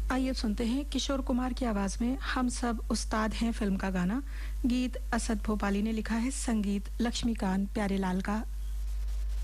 आइए सुनते हैं किशोर कुमार की आवाज में हम सब उस्ताद हैं फिल्म का गाना। गीत असद भोपाली ने लिखा है, संगीत लक्ष्मीकांत प्यारेलाल का